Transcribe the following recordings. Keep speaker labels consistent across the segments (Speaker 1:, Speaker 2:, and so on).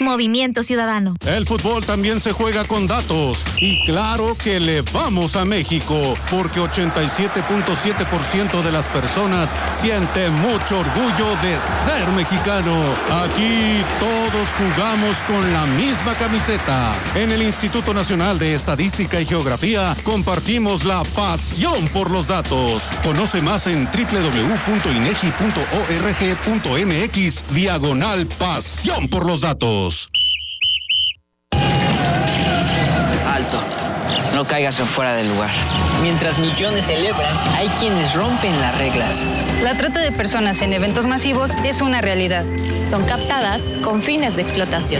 Speaker 1: Movimiento Ciudadano.
Speaker 2: El fútbol también se juega con datos. Y claro que le vamos a México, porque 87.7% de las personas siente mucho orgullo de ser mexicano. Aquí todos jugamos con la misma camiseta. En el Instituto Nacional de Estadística y Geografía compartimos la pasión por los datos. Conoce más en www.inegi.org.mx/pasión por los datos.
Speaker 3: Alto. No caigas en fuera del lugar. Mientras millones celebran, hay quienes rompen las reglas.
Speaker 4: La trata de personas en eventos masivos es una realidad.
Speaker 5: Son captadas con fines de explotación.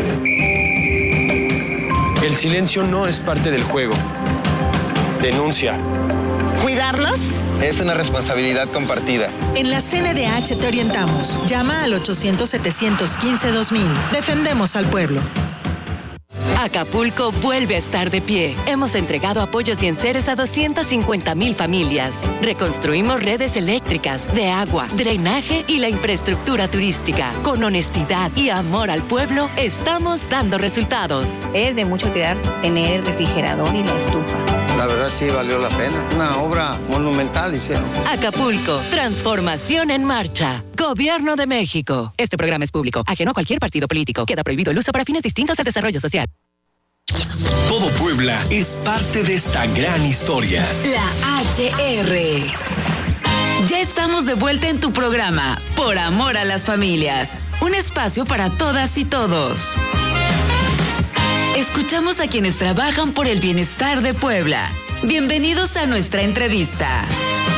Speaker 6: El silencio no es parte del juego. Denuncia.
Speaker 7: ¿Cuidarnos?
Speaker 8: Es una responsabilidad compartida.
Speaker 7: En la CNDH te orientamos. Llama al 800-715-2000. Defendemos al pueblo.
Speaker 9: Acapulco vuelve a estar de pie. Hemos entregado apoyos y enseres a 250,000 familias. Reconstruimos redes eléctricas, de agua, drenaje y la infraestructura turística. Con honestidad y amor al pueblo, estamos dando resultados.
Speaker 10: Es de mucho cuidar tener el refrigerador y la estufa.
Speaker 11: La verdad sí valió la pena. Una obra monumental hicieron.
Speaker 9: Acapulco, transformación en marcha. Gobierno de México. Este programa es público, ajeno a cualquier partido político. Queda prohibido el uso para fines distintos al desarrollo social.
Speaker 12: Todo Puebla es parte de esta gran historia.
Speaker 13: La HR. Ya estamos de vuelta en tu programa, Por Amor a las Familias. Un espacio para todas y todos. Escuchamos a quienes trabajan por el bienestar de Puebla. Bienvenidos a nuestra entrevista.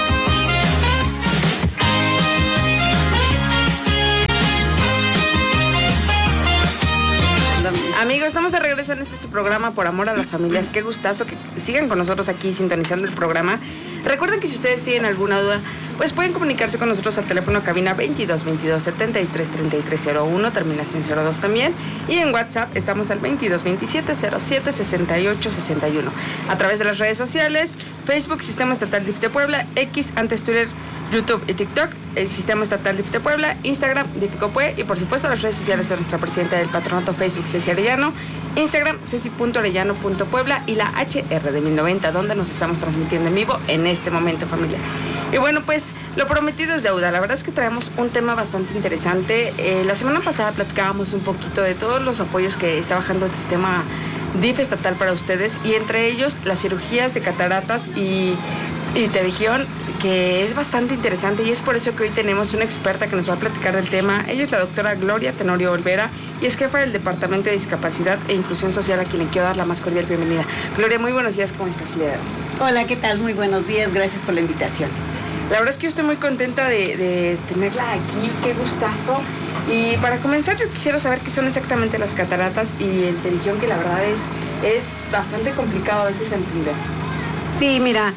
Speaker 14: Amigos, estamos de regreso en este su programa Por Amor a las Familias. Qué gustazo que sigan con nosotros aquí sintonizando el programa. Recuerden que si ustedes tienen alguna duda, pues pueden comunicarse con nosotros al teléfono cabina 22 22 73 33 01, terminación 02 también. Y en WhatsApp estamos al 22 27 07 68 61. A través de las redes sociales, Facebook, Sistema Estatal DIF de Puebla, X, antes Twitter, YouTube y TikTok, el Sistema Estatal DIF de Puebla, Instagram, DIFCOPUE, y por supuesto las redes sociales de nuestra presidenta del patronato, Facebook, Ceci Arellano, Instagram, ceci.arellano.puebla, y la HR de 1090, donde nos estamos transmitiendo en vivo en este momento, familia. Y bueno, pues lo prometido es deuda. La verdad es que traemos un tema bastante interesante. La semana pasada platicábamos un poquito de todos los apoyos que está bajando el sistema DIF estatal para ustedes, y entre ellos las cirugías de cataratas y pterygium, que es bastante interesante, y es por eso que hoy tenemos una experta que nos va a platicar del tema. Ella es la doctora Gloria Tenorio Olvera y es jefa del Departamento de Discapacidad e Inclusión Social, a quien le quiero dar la más cordial bienvenida. Gloria, muy buenos días, ¿cómo estás?
Speaker 10: Hola, ¿qué tal? Muy buenos días, gracias por la invitación.
Speaker 14: La verdad es que yo estoy muy contenta de tenerla aquí, qué gustazo. Y para comenzar, yo quisiera saber qué son exactamente las cataratas y el pterygium, que la verdad es bastante complicado a veces de entender.
Speaker 10: Sí, mira,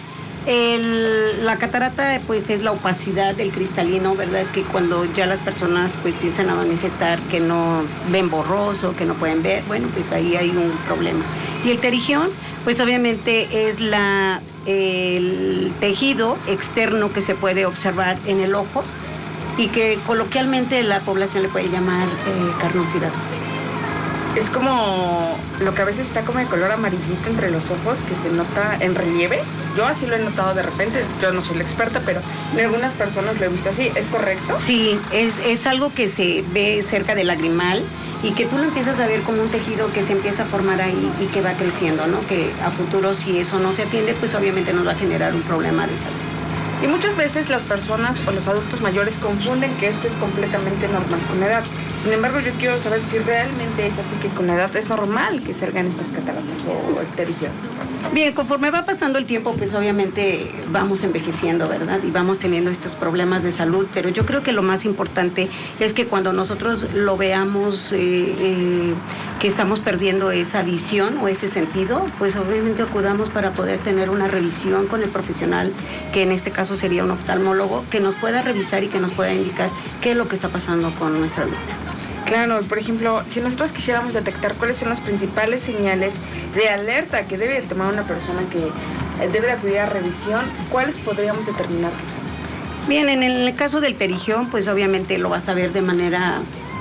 Speaker 10: la catarata pues es la opacidad del cristalino, ¿verdad? Que cuando ya las personas pues empiezan a manifestar que no ven borroso, que no pueden ver, bueno, pues ahí hay un problema. Y el pterygium, pues obviamente es el tejido externo que se puede observar en el ojo y que coloquialmente la población le puede llamar carnosidad.
Speaker 14: Es como lo que a veces está como de color amarillito entre los ojos, que se nota en relieve. Yo así lo he notado de repente, yo no soy la experta, pero en algunas personas lo he visto así. ¿Es correcto?
Speaker 10: Sí, es algo que se ve cerca del lagrimal y que tú lo empiezas a ver como un tejido que se empieza a formar ahí y que va creciendo, ¿no? Que a futuro, si eso no se atiende, pues obviamente nos va a generar un problema de salud.
Speaker 14: Y muchas veces las personas o los adultos mayores confunden que esto es completamente normal con la edad. Sin embargo, yo quiero saber si realmente es así, que con la edad es normal que salgan estas cataratas o el pterygium.
Speaker 10: Bien, conforme va pasando el tiempo, pues obviamente vamos envejeciendo, ¿verdad? Y vamos teniendo estos problemas de salud, pero yo creo que lo más importante es que cuando nosotros lo veamos que estamos perdiendo esa visión o ese sentido, pues obviamente acudamos para poder tener una revisión con el profesional, que en este caso sería un oftalmólogo, que nos pueda revisar y que nos pueda indicar qué es lo que está pasando con nuestra vista.
Speaker 14: Claro, por ejemplo, si nosotros quisiéramos detectar cuáles son las principales señales de alerta que debe tomar una persona que debe de acudir a revisión, ¿cuáles podríamos determinar que son?
Speaker 10: Bien, en el caso del pterygium, pues obviamente lo vas a ver de manera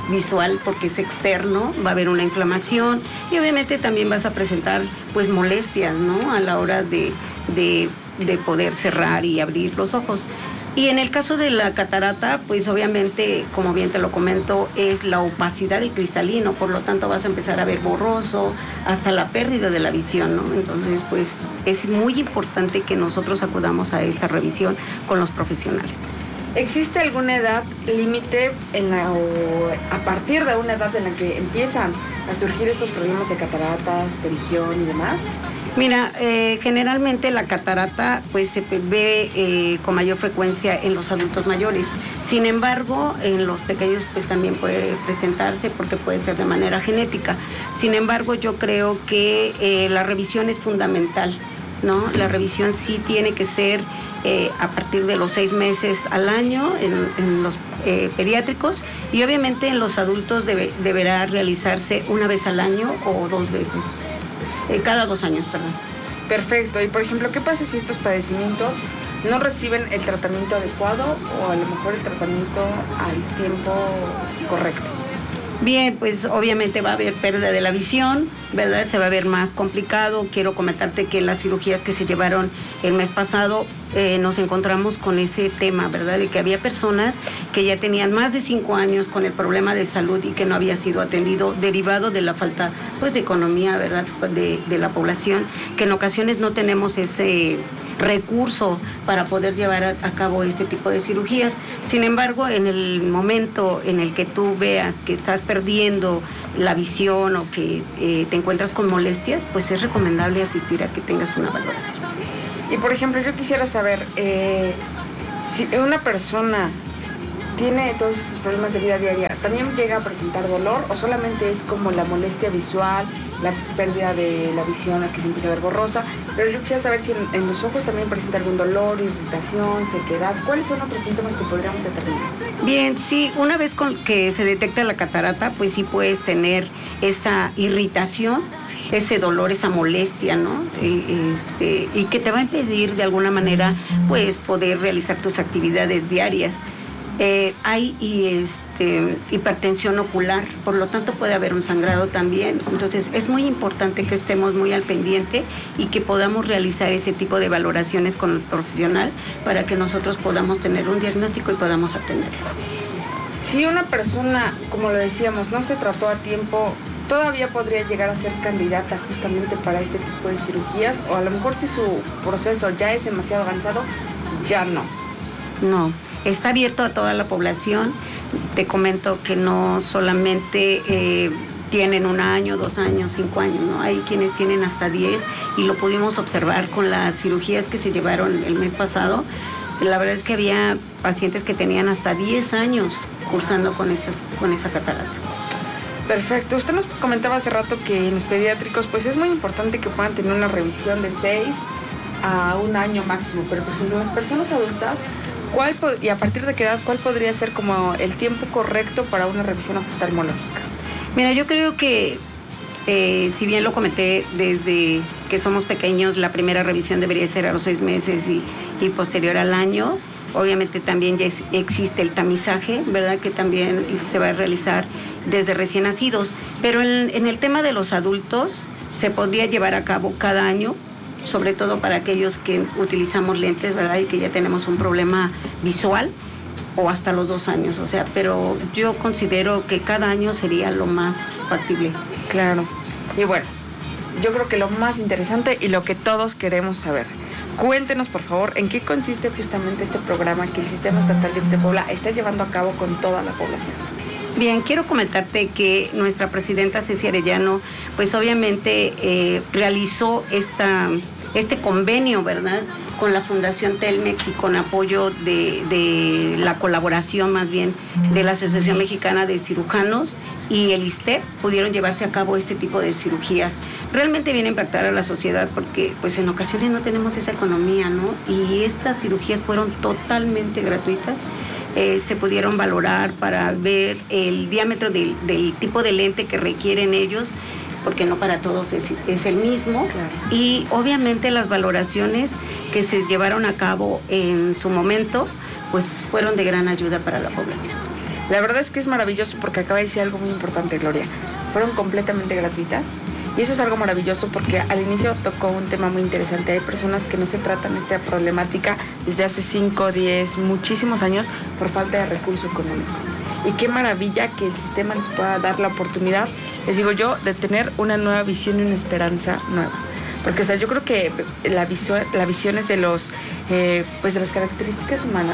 Speaker 10: visual porque es externo, va a haber una inflamación y obviamente también vas a presentar pues molestias, ¿no? A la hora de poder cerrar y abrir los ojos. Y en el caso de la catarata, pues obviamente, como bien te lo comento, es la opacidad del cristalino, por lo tanto vas a empezar a ver borroso, hasta la pérdida de la visión, ¿no? Entonces, pues es muy importante que nosotros acudamos a esta revisión con los profesionales.
Speaker 14: ¿Existe alguna edad límite o a partir de una edad en la que empiezan a surgir estos problemas de cataratas, de visión y demás?
Speaker 10: Mira, generalmente la catarata pues se ve con mayor frecuencia en los adultos mayores. Sin embargo, en los pequeños pues también puede presentarse porque puede ser de manera genética. Sin embargo, yo creo que la revisión es fundamental, ¿no? La revisión sí tiene que ser a partir de los 6 meses al año en los pediátricos y obviamente en los adultos deberá realizarse una vez al año o 2 veces. Cada 2 años, perdón.
Speaker 14: Perfecto. Y por ejemplo, ¿qué pasa si estos padecimientos no reciben el tratamiento adecuado o a lo mejor el tratamiento al tiempo correcto?
Speaker 10: Bien, pues obviamente va a haber pérdida de la visión, ¿verdad? Se va a ver más complicado. Quiero comentarte que en las cirugías que se llevaron el mes pasado nos encontramos con ese tema, ¿verdad? De que había personas que ya tenían más de 5 años con el problema de salud y que no había sido atendido derivado de la falta, pues, de economía, ¿verdad? De la población, que en ocasiones no tenemos ese recurso para poder llevar a cabo este tipo de cirugías. Sin embargo, en el momento en el que tú veas que estás perdiendo la visión o que te encuentras con molestias, pues es recomendable asistir a que tengas una valoración.
Speaker 14: Y por ejemplo, yo quisiera saber, si una persona tiene todos estos problemas de vida diaria, ¿también llega a presentar dolor o solamente es como la molestia visual, la pérdida de la visión, la que se empieza a ver borrosa? Pero yo quisiera saber si en los ojos también presenta algún dolor, irritación, sequedad. ¿Cuáles son otros síntomas que podríamos determinar? Bien, sí, una vez que se detecta la catarata, pues sí puedes tener esa irritación, ese dolor, esa molestia, ¿no? Y que te va a impedir de alguna manera, pues, poder realizar tus actividades diarias. Hay hipertensión ocular, por lo tanto puede haber un sangrado también. Entonces es muy importante que estemos muy al pendiente y que podamos realizar ese tipo de valoraciones con el profesional para que nosotros podamos tener un diagnóstico y podamos atenderlo. Si una persona, como lo decíamos, no se trató a tiempo, ¿todavía podría llegar a ser candidata justamente para este tipo de cirugías? O a lo mejor si su proceso ya es demasiado avanzado, ya no. No. Está abierto a toda la población. Te comento que no solamente tienen 1 año, 2 años, 5 años, ¿no? Hay quienes tienen hasta 10 y lo pudimos observar con las cirugías que se llevaron el mes pasado. La verdad es que había pacientes que tenían hasta 10 años cursando con esa catarata. Perfecto. Usted nos comentaba hace rato que en los pediátricos pues es muy importante que puedan tener una revisión de 6 a 1 año máximo, pero por ejemplo en las personas adultas, y a partir de qué edad, ¿cuál podría ser como el tiempo correcto para una revisión oftalmológica? Mira, yo creo que si bien lo comenté desde que somos pequeños, la primera revisión debería ser a los 6 meses y posterior al año. Obviamente también ya existe el tamizaje, ¿verdad? Que también se va a realizar desde recién nacidos. Pero en el tema de los adultos se podría llevar a cabo cada año, sobre todo para aquellos que utilizamos lentes, ¿verdad? Y que ya tenemos un problema visual, o hasta los 2 años, o sea, pero yo considero que cada año sería lo más factible. Claro. Y bueno, yo creo que lo más interesante y lo que todos queremos saber. Cuéntenos, por favor, en qué consiste justamente este programa que el Sistema Estatal de Puebla está llevando a cabo con toda la población. Bien, quiero comentarte que nuestra presidenta Ceci Arellano, pues obviamente realizó este convenio, ¿verdad?, con la Fundación Telmex y con apoyo de la colaboración más bien de la Asociación Mexicana de Cirujanos y el ISSSTE, pudieron llevarse a cabo este tipo de cirugías. Realmente viene a impactar a la sociedad porque pues en ocasiones no tenemos esa economía, ¿no? Y estas cirugías fueron totalmente gratuitas. Se pudieron valorar para ver el diámetro del tipo de lente que requieren ellos, porque no para todos es el mismo. Claro. Y obviamente las valoraciones que se llevaron a cabo en su momento, pues fueron de gran ayuda para la población. La verdad es que es maravilloso porque acaba de decir algo muy importante, Gloria. Fueron completamente gratuitas. Y eso es algo maravilloso porque al inicio tocó un tema muy interesante. Hay personas que no se tratan esta problemática desde hace 5, 10, muchísimos años por falta de recurso económico. Y qué maravilla que el sistema les pueda dar la oportunidad, les digo yo, de tener una nueva visión y una esperanza nueva. Porque, o sea, yo creo que la visión es de los, pues de las características humanas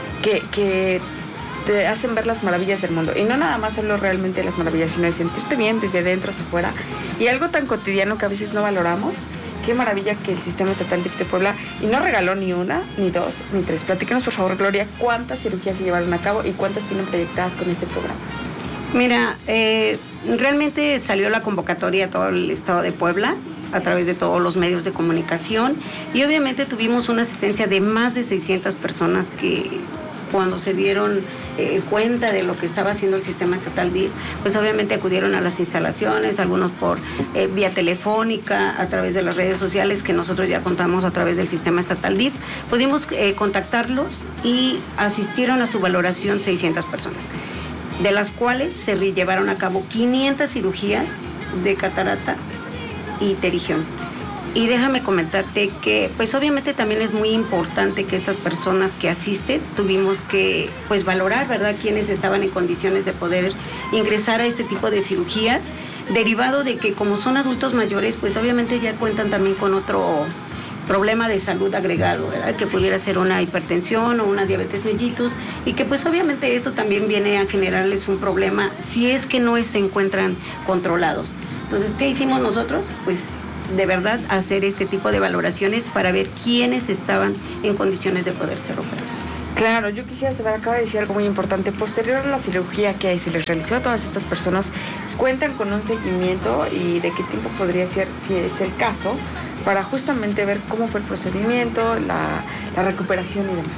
Speaker 14: que te hacen ver las maravillas del mundo. Y no nada más solo realmente las maravillas, sino de sentirte bien desde adentro hacia afuera. Y algo tan cotidiano que a veces no valoramos. Qué maravilla que el Sistema Estatal DIF de Puebla, y no regaló ni una, ni dos, ni tres. Platícanos, por favor, Gloria, ¿cuántas cirugías se llevaron a cabo y cuántas tienen proyectadas con este programa?
Speaker 10: Mira, realmente salió la convocatoria a todo el estado de Puebla a través de todos los medios de comunicación y obviamente tuvimos una asistencia de más de 600 personas que cuando se dieron cuenta de lo que estaba haciendo el Sistema Estatal DIF, pues obviamente acudieron a las instalaciones, algunos por vía telefónica, a través de las redes sociales que nosotros ya contamos a través del Sistema Estatal DIF. Pudimos contactarlos y asistieron a su valoración 600 personas, de las cuales se llevaron a cabo 500 cirugías de catarata y pterigión. Y déjame comentarte que, pues obviamente también es muy importante que estas personas que asisten, tuvimos que, pues valorar, ¿verdad?, quienes estaban en condiciones de poder ingresar a este tipo de cirugías, derivado de que como son adultos mayores, pues obviamente ya cuentan también con otro problema de salud agregado, ¿verdad?, que pudiera ser una hipertensión o una diabetes mellitus, y que pues obviamente esto también viene a generarles un problema si es que no se encuentran controlados. Entonces, ¿qué hicimos nosotros? Pues de verdad hacer este tipo de valoraciones para ver quiénes estaban en condiciones de poder ser operados.
Speaker 14: Claro, yo quisiera saber, acaba de decir algo muy importante, posterior a la cirugía que se les realizó a todas estas personas, ¿cuentan con un seguimiento y de qué tiempo podría ser, si es el caso, para justamente ver cómo fue el procedimiento, la recuperación y demás?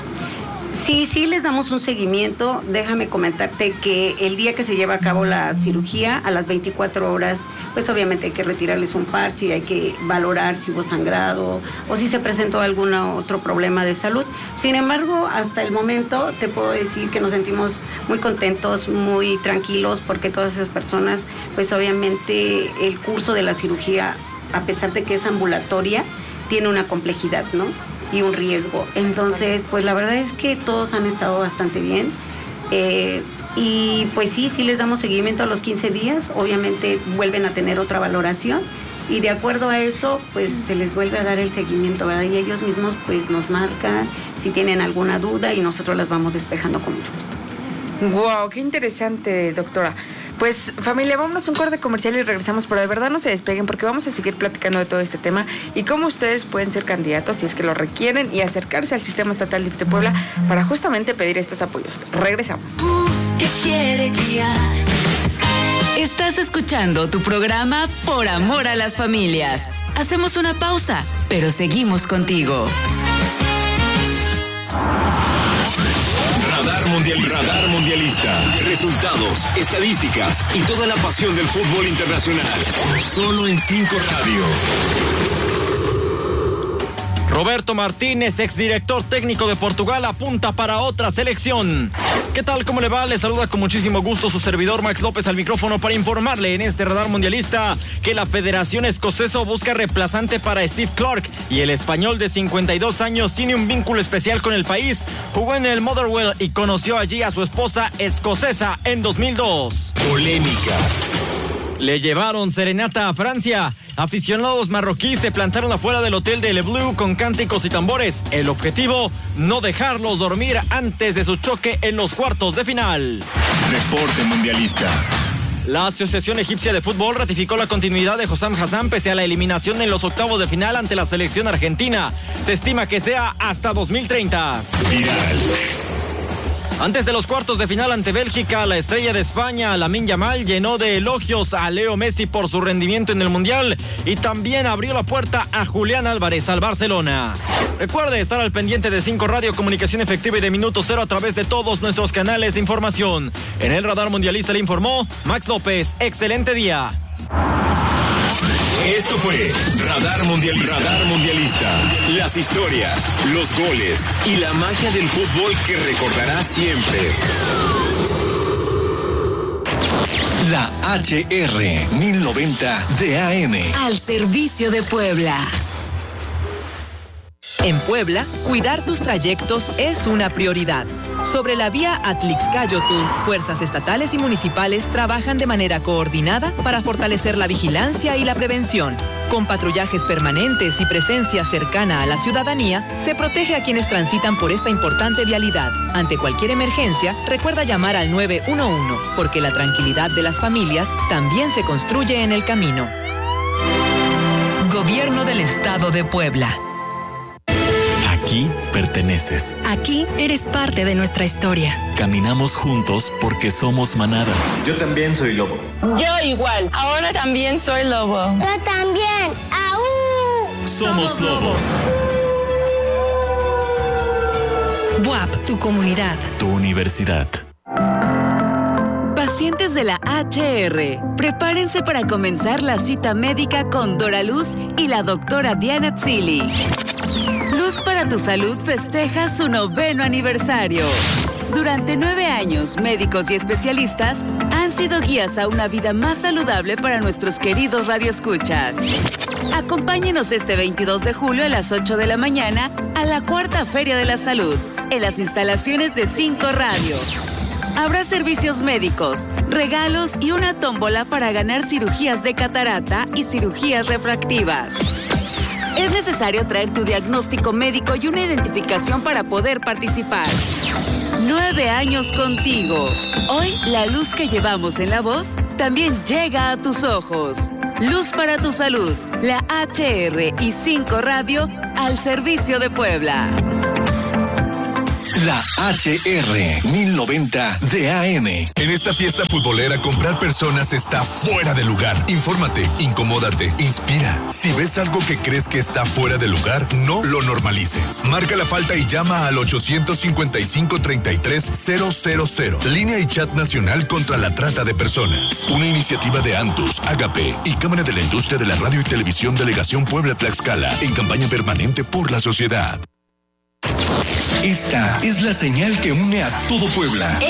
Speaker 10: Sí, les damos un seguimiento. Déjame comentarte que el día que se lleva a cabo la cirugía, a las 24 horas, pues obviamente hay que retirarles un parche y hay que valorar si hubo sangrado o si se presentó algún otro problema de salud. Sin embargo, hasta el momento te puedo decir que nos sentimos muy contentos, muy tranquilos, porque todas esas personas, pues obviamente el curso de la cirugía, a pesar de que es ambulatoria, tiene una complejidad, ¿no?, y un riesgo. Entonces, pues la verdad es que todos han estado bastante bien. Y pues sí les damos seguimiento a los 15 días. Obviamente vuelven a tener otra valoración y de acuerdo a eso, pues se les vuelve a dar el seguimiento, ¿verdad? Y ellos mismos pues nos marcan si tienen alguna duda y nosotros las vamos despejando con mucho gusto.
Speaker 14: Wow, qué interesante, doctora. Pues familia, vámonos a un corte comercial y regresamos, pero de verdad no se despeguen porque vamos a seguir platicando de todo este tema y cómo ustedes pueden ser candidatos si es que lo requieren y acercarse al Sistema Estatal DIF de Puebla para justamente pedir estos apoyos. Regresamos.
Speaker 13: ¿Qué quiere guiar? Estás escuchando tu programa Por Amor a las Familias. Hacemos una pausa, pero seguimos contigo.
Speaker 12: Radar Mundialista. Resultados, estadísticas y toda la pasión del fútbol internacional. Solo en 5 Radio.
Speaker 1: Roberto Martínez, exdirector técnico de Portugal, apunta para otra selección. ¿Qué tal? ¿Cómo le va? Le saluda con muchísimo gusto su servidor Max López al micrófono para informarle en este Radar Mundialista que la Federación Escocesa busca reemplazante para Steve Clarke y el español de 52 años tiene un vínculo especial con el país. Jugó en el Motherwell y conoció allí a su esposa escocesa en 2002.
Speaker 12: Polémicas.
Speaker 1: Le llevaron serenata a Francia. Aficionados marroquíes se plantaron afuera del hotel de Le Bleu con cánticos y tambores. El objetivo, no dejarlos dormir antes de su choque en los cuartos de final.
Speaker 12: Reporte Mundialista.
Speaker 1: La Asociación Egipcia de Fútbol ratificó la continuidad de Hossam Hassan pese a la eliminación en los octavos de final ante la selección argentina. Se estima que sea hasta 2030.
Speaker 12: Viral.
Speaker 1: Antes de los cuartos de final ante Bélgica, la estrella de España, Lamine Yamal, llenó de elogios a Leo Messi por su rendimiento en el Mundial y también abrió la puerta a Julián Álvarez al Barcelona. Recuerde estar al pendiente de 5 Radio, comunicación efectiva y de Minuto Cero a través de todos nuestros canales de información. En el Radar Mundialista le informó Max López. Excelente día.
Speaker 12: Esto fue Radar Mundialista. Radar Mundialista. Las historias, los goles y la magia del fútbol que recordarás siempre. La HR 1090 de AM.
Speaker 13: Al servicio de Puebla.
Speaker 15: En Puebla, cuidar tus trayectos es una prioridad. Sobre la vía Atlixcáyotl, fuerzas estatales y municipales trabajan de manera coordinada para fortalecer la vigilancia y la prevención. Con patrullajes permanentes y presencia cercana a la ciudadanía, se protege a quienes transitan por esta importante vialidad. Ante cualquier emergencia, recuerda llamar al 911, porque la tranquilidad de las familias también se construye en el camino. Gobierno del Estado de Puebla.
Speaker 16: Aquí perteneces.
Speaker 17: Aquí eres parte de nuestra historia.
Speaker 16: Caminamos juntos porque somos manada.
Speaker 18: Yo también soy lobo.
Speaker 5: Yo igual. Ahora también soy lobo.
Speaker 19: Yo también. ¡Aú!
Speaker 16: Somos lobos.
Speaker 17: BUAP, tu comunidad.
Speaker 16: Tu universidad.
Speaker 13: Pacientes de la HR, prepárense para comenzar la cita médica con Dora Luz y la doctora Diana Tzili. Luz para tu Salud festeja su 9º aniversario. Durante 9 años, médicos y especialistas han sido guías a una vida más saludable para nuestros queridos radioescuchas. Acompáñenos este 22 de julio a las 8 de la mañana a la 4ª Feria de la Salud, en las instalaciones de 5 Radio. Habrá servicios médicos, regalos y una tómbola para ganar cirugías de catarata y cirugías refractivas. Es necesario traer tu diagnóstico médico y una identificación para poder participar. 9 años contigo. Hoy, la luz que llevamos en la voz también llega a tus ojos. Luz para tu Salud, la HR y 5 Radio al servicio de Puebla.
Speaker 12: La HR 1090 de AM. En esta fiesta futbolera, comprar personas está fuera de lugar. Infórmate, incomódate, inspira. Si ves algo que crees que está fuera de lugar, no lo normalices. Marca la falta y llama al 855-33-000. Línea y chat nacional contra la trata de personas. Una iniciativa de Antus, Agape y Cámara de la Industria de la Radio y Televisión Delegación Puebla-Tlaxcala en campaña permanente por la sociedad. Esta es la señal que une a todo Puebla.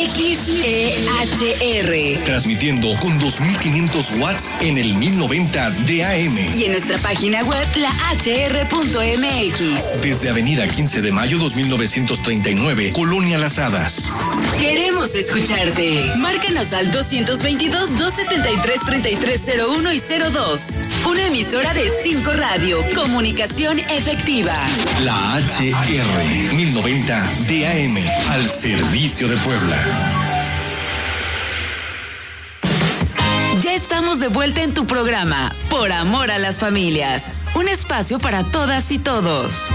Speaker 13: XEHR.
Speaker 12: Transmitiendo con 2500 watts en el 1090 de AM.
Speaker 13: Y en nuestra página web, lahr.mx.
Speaker 12: Desde Avenida 15 de Mayo 2939, Colonia Las Hadas.
Speaker 13: Queremos escucharte. Márcanos al 222-273-3301 y 02. Una emisora de 5 Radio. Comunicación efectiva.
Speaker 12: La HR 1090 DAM al servicio de Puebla.
Speaker 13: Ya estamos de vuelta en tu programa, Por Amor a las Familias. Un espacio para todas y todos.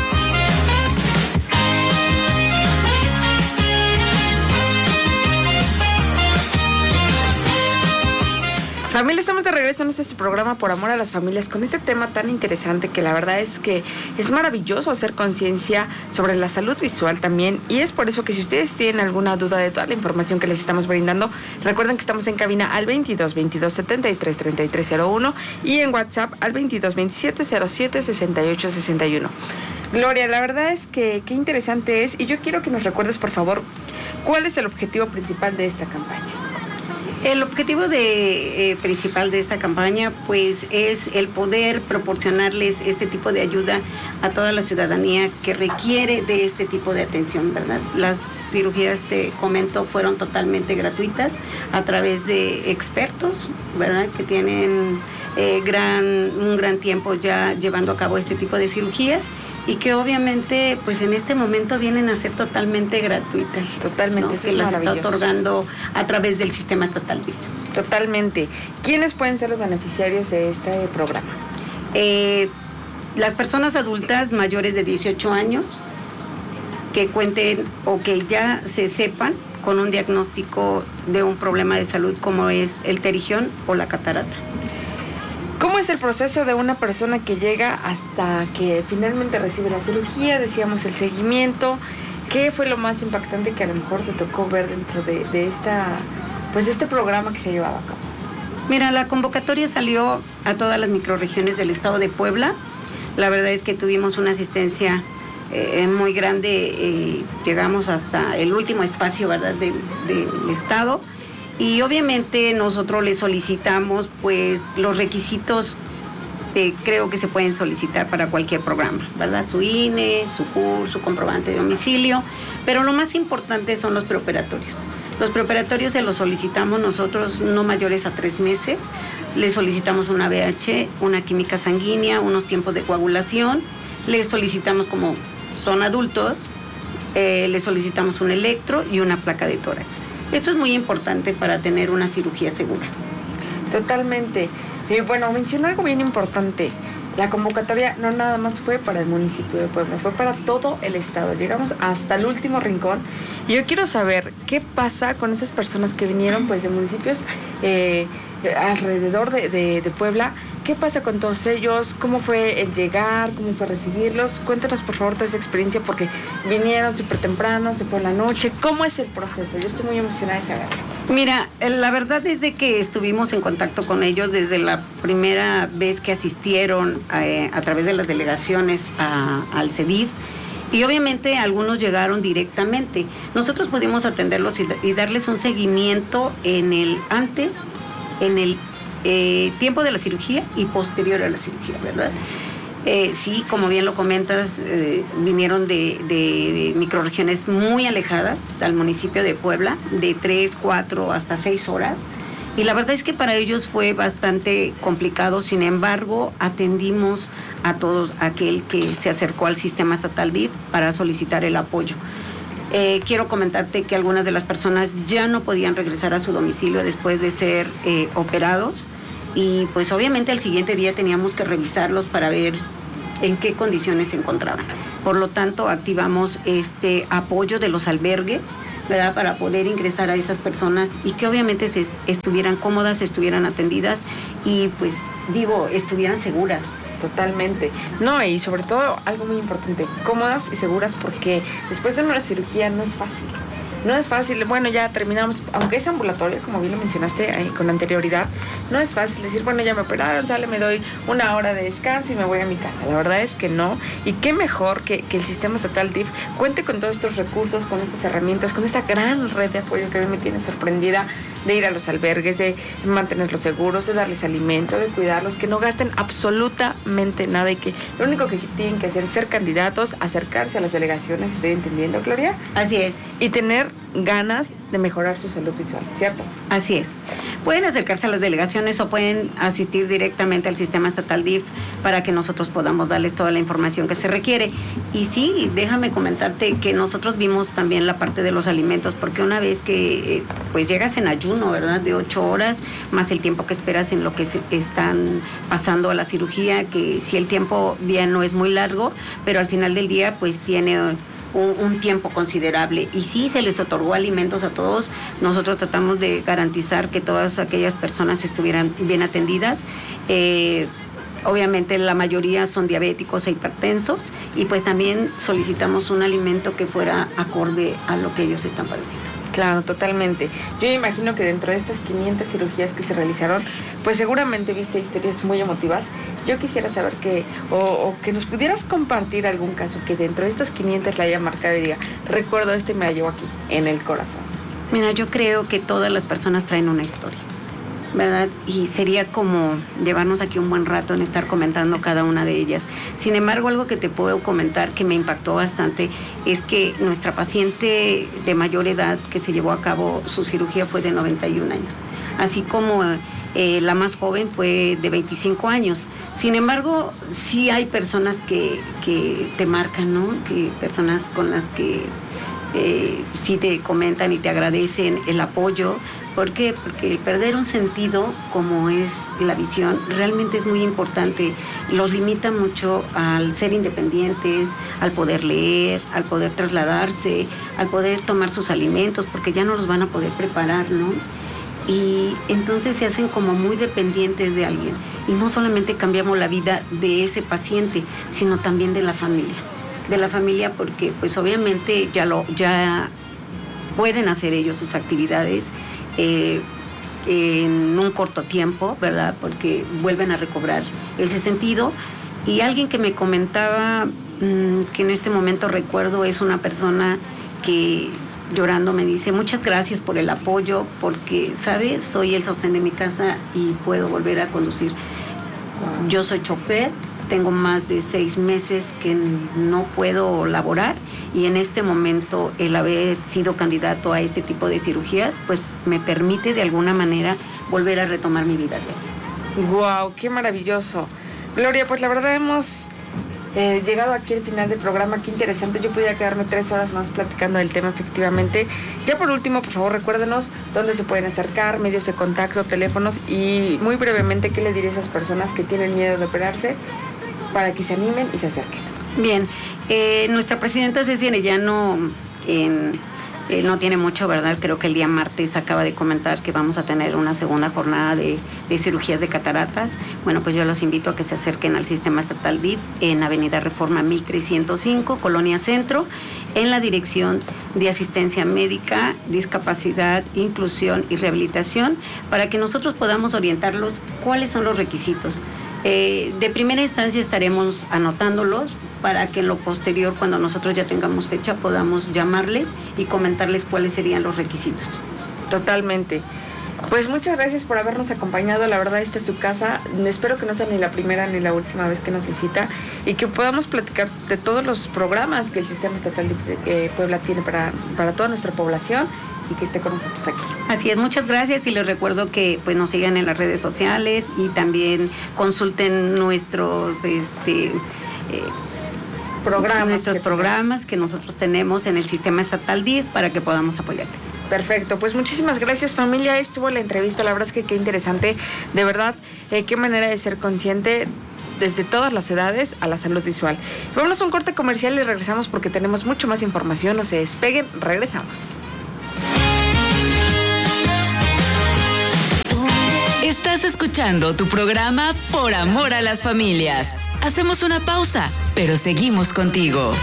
Speaker 14: Familia, estamos de regreso en este programa Por Amor a las Familias con este tema tan interesante que la verdad es que es maravilloso hacer conciencia sobre la salud visual también, y es por eso que si ustedes tienen alguna duda de toda la información que les estamos brindando, recuerden que estamos en cabina al 22 22 73 3301 y en WhatsApp al 22 27 07 68 61. Gloria, la verdad es que qué interesante es, y yo quiero que nos recuerdes, por favor, cuál es el objetivo principal de esta campaña.
Speaker 10: El objetivo principal de esta campaña, pues, es el poder proporcionarles este tipo de ayuda a toda la ciudadanía que requiere de este tipo de atención, ¿verdad? Las cirugías, te comento, fueron totalmente gratuitas a través de expertos, ¿verdad? Que tienen un gran tiempo ya llevando a cabo este tipo de cirugías, y que obviamente pues en este momento vienen a ser totalmente gratuitas.
Speaker 14: Totalmente,
Speaker 10: ¿no? Que las está otorgando a través del sistema estatal BID.
Speaker 14: Totalmente. ¿Quiénes pueden ser los beneficiarios de este programa?
Speaker 10: Las personas adultas mayores de 18 años que cuenten o que ya se sepan con un diagnóstico de un problema de salud como es el terigión o la catarata.
Speaker 14: ¿Cómo es el proceso de una persona que llega hasta que finalmente recibe la cirugía? Decíamos el seguimiento. ¿Qué fue lo más impactante que a lo mejor te tocó ver dentro de este programa que se ha llevado a cabo?
Speaker 10: Mira, la convocatoria salió a todas las microrregiones del estado de Puebla. La verdad es que tuvimos una asistencia muy grande, llegamos hasta el último espacio, ¿verdad?, del estado. Y obviamente nosotros le solicitamos pues los requisitos que creo que se pueden solicitar para cualquier programa, ¿verdad? Su INE, su CUR, su comprobante de domicilio, pero lo más importante son los preoperatorios. Los preoperatorios se los solicitamos nosotros no mayores a 3 meses, le solicitamos una VH, una química sanguínea, unos tiempos de coagulación, le solicitamos, como son adultos, le solicitamos un electro y una placa de tórax. Esto es muy importante para tener una cirugía segura.
Speaker 14: Totalmente. Bueno, mencionó algo bien importante. La convocatoria no nada más fue para el municipio de Puebla, fue para todo el estado. Llegamos hasta el último rincón. Y yo quiero saber qué pasa con esas personas que vinieron pues de municipios alrededor de Puebla. ¿Qué pasa con todos ellos? ¿Cómo fue el llegar? ¿Cómo fue recibirlos? Cuéntanos por favor toda esa experiencia, porque vinieron súper temprano, se fue en la noche. ¿Cómo es el proceso? Yo estoy muy emocionada de saberlo.
Speaker 10: Mira, la verdad es de que estuvimos en contacto con ellos desde la primera vez que asistieron a través de las delegaciones al CEDIF. Y obviamente algunos llegaron directamente. Nosotros pudimos atenderlos y darles un seguimiento en el antes, en el tiempo de la cirugía y posterior a la cirugía, ¿verdad? Sí, como bien lo comentas, vinieron de microrregiones muy alejadas del municipio de Puebla, de 3, 4 hasta 6 horas. Y la verdad es que para ellos fue bastante complicado. Sin embargo, atendimos a todos aquel que se acercó al sistema estatal DIF para solicitar el apoyo. Quiero comentarte que algunas de las personas ya no podían regresar a su domicilio después de ser operados, y pues obviamente al siguiente día teníamos que revisarlos para ver en qué condiciones se encontraban. Por lo tanto, activamos este apoyo de los albergues, ¿verdad?, para poder ingresar a esas personas y que obviamente estuvieran cómodas, estuvieran atendidas y pues estuvieran seguras.
Speaker 14: Totalmente. No, y sobre todo algo muy importante, cómodas y seguras, porque después de una cirugía no es fácil. No es fácil, bueno, ya terminamos, aunque es ambulatoria, como bien lo mencionaste con anterioridad, no es fácil decir, bueno, ya me operaron, me doy 1 hora de descanso y me voy a mi casa. La verdad es que no, y qué mejor que el sistema estatal DIF cuente con todos estos recursos, con estas herramientas, con esta gran red de apoyo que a mí me tiene sorprendida, de ir a los albergues, de mantenerlos seguros, de darles alimento, de cuidarlos, que no gasten absolutamente nada y que lo único que tienen que hacer es ser candidatos, acercarse a las delegaciones, ¿estoy entendiendo, Gloria?
Speaker 10: Así es.
Speaker 14: Y tener ganas de mejorar su salud visual, ¿cierto?
Speaker 10: Así es. Pueden acercarse a las delegaciones o pueden asistir directamente al sistema estatal DIF para que nosotros podamos darles toda la información que se requiere. Y sí, déjame comentarte que nosotros vimos también la parte de los alimentos, porque una vez que pues llegas en ayuno, ¿verdad?, de 8 horas, más el tiempo que esperas en lo que están pasando a la cirugía, que si el tiempo ya no es muy largo, pero al final del día pues tiene un tiempo considerable, y sí se les otorgó alimentos a todos. Nosotros tratamos de garantizar que todas aquellas personas estuvieran bien atendidas. Obviamente la mayoría son diabéticos e hipertensos, y pues también solicitamos un alimento que fuera acorde a lo que ellos están padeciendo.
Speaker 14: Claro, totalmente. Yo imagino que dentro de estas 500 cirugías que se realizaron, pues seguramente viste historias muy emotivas. Yo quisiera saber que nos pudieras compartir algún caso que dentro de estas 500 la haya marcado y diga, recuerdo y me la llevo aquí, en el corazón.
Speaker 10: Mira, yo creo que todas las personas traen una historia, ¿verdad? Y sería como llevarnos aquí un buen rato en estar comentando cada una de ellas. Sin embargo, algo que te puedo comentar que me impactó bastante es que nuestra paciente de mayor edad que se llevó a cabo su cirugía fue de 91 años, así como la más joven fue de 25 años. Sin embargo, sí hay personas que te marcan, ¿no? Que personas con las que sí te comentan y te agradecen el apoyo. ¿Por qué? Porque el perder un sentido como es la visión realmente es muy importante. Los limita mucho al ser independientes, al poder leer, al poder trasladarse, al poder tomar sus alimentos, porque ya no los van a poder preparar, ¿no? Y entonces se hacen como muy dependientes de alguien. Y no solamente cambiamos la vida de ese paciente, sino también de la familia. De la familia, porque pues obviamente ya pueden hacer ellos sus actividades, en un corto tiempo, ¿verdad? Porque vuelven a recobrar ese sentido. Y alguien que me comentaba, que en este momento recuerdo, es una persona que llorando me dice: muchas gracias por el apoyo, porque, ¿sabes? Soy el sostén de mi casa y puedo volver a conducir. Yo soy chofer, tengo más de 6 meses que no puedo laborar, y en este momento el haber sido candidato a este tipo de cirugías pues me permite de alguna manera volver a retomar mi vida.
Speaker 14: ¡Guau! ¡Qué maravilloso! Gloria, pues la verdad hemos llegado aquí al final del programa. Qué interesante. Yo podía quedarme 3 horas más platicando del tema, efectivamente. Ya por último, por favor, recuérdenos dónde se pueden acercar, medios de contacto, teléfonos, y muy brevemente, ¿qué le diría a esas personas que tienen miedo de operarse para que se animen y se acerquen?
Speaker 10: Bien, nuestra presidenta Ceci Arellano no tiene mucho, ¿verdad? Creo que el día martes acaba de comentar que vamos a tener una segunda jornada de cirugías de cataratas. Bueno, pues yo los invito a que se acerquen al Sistema Estatal DIF en Avenida Reforma 1305, Colonia Centro, en la Dirección de Asistencia Médica, Discapacidad, Inclusión y Rehabilitación, para que nosotros podamos orientarlos cuáles son los requisitos. De primera instancia estaremos anotándolos para que en lo posterior, cuando nosotros ya tengamos fecha, podamos llamarles y comentarles cuáles serían los requisitos.
Speaker 14: Totalmente. Pues muchas gracias por habernos acompañado. La verdad, esta es su casa. Espero que no sea ni la primera ni la última vez que nos visita, y que podamos platicar de todos los programas que el Sistema Estatal de Puebla tiene para toda nuestra población, y que esté con nosotros aquí.
Speaker 10: Así es, muchas gracias, y les recuerdo que pues nos sigan en las redes sociales y también consulten nuestros programas que nosotros tenemos en el Sistema Estatal DIF para que podamos apoyarles.
Speaker 14: Perfecto, pues muchísimas gracias, familia. Estuvo la entrevista, la verdad es que qué interesante, de verdad, qué manera de ser consciente desde todas las edades a la salud visual. Vámonos a un corte comercial y regresamos porque tenemos mucho más información. No se despeguen, regresamos.
Speaker 13: Estás escuchando tu programa Por Amor a las Familias. Hacemos una pausa, pero seguimos contigo.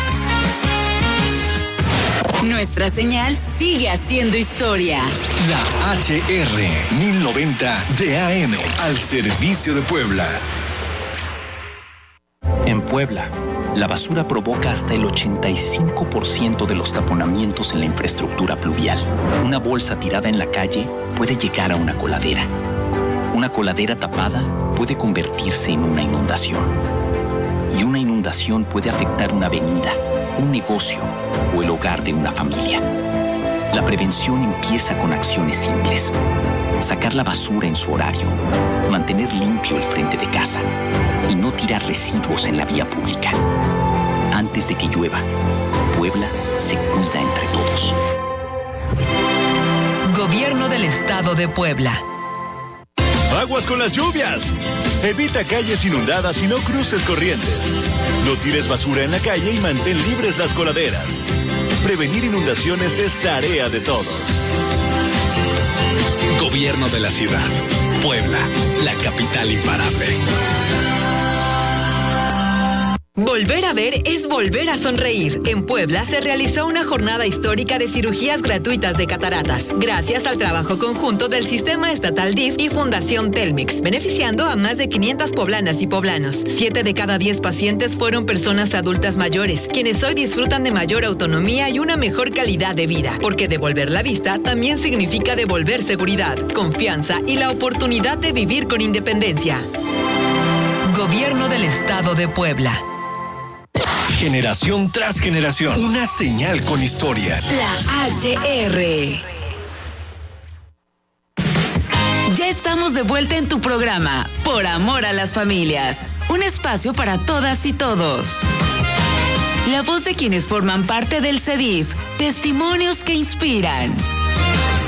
Speaker 13: Nuestra señal sigue haciendo historia.
Speaker 12: La HR 1090 de AM, al servicio de Puebla.
Speaker 18: En Puebla, la basura provoca hasta el 85% de los taponamientos en la infraestructura pluvial. Una bolsa tirada en la calle puede llegar a una coladera. Una coladera tapada puede convertirse en una inundación. Y una inundación puede afectar una avenida, un negocio o el hogar de una familia. La prevención empieza con acciones simples. Sacar la basura en su horario, mantener limpio el frente de casa y no tirar residuos en la vía pública. Antes de que llueva, Puebla se cuida entre todos.
Speaker 15: Gobierno del Estado de Puebla.
Speaker 20: ¡Aguas con las lluvias! Evita calles inundadas y no cruces corrientes. No tires basura en la calle y mantén libres las coladeras. Prevenir inundaciones es tarea de todos.
Speaker 12: Gobierno de la ciudad. Puebla, la capital imparable.
Speaker 15: Volver a ver es volver a sonreír. En Puebla se realizó una jornada histórica de cirugías gratuitas de cataratas, gracias al trabajo conjunto del Sistema Estatal DIF y Fundación Telmex, beneficiando a más de 500 poblanas y poblanos. 7 de cada 10 pacientes fueron personas adultas mayores, quienes hoy disfrutan de mayor autonomía y una mejor calidad de vida, porque devolver la vista también significa devolver seguridad, confianza y la oportunidad de vivir con independencia. Gobierno del Estado de Puebla.
Speaker 12: Generación tras generación, una señal con historia.
Speaker 13: La HR. Ya estamos de vuelta en tu programa, Por Amor a las Familias. Un espacio para todas y todos. La voz de quienes forman parte del CEDIF. Testimonios que inspiran.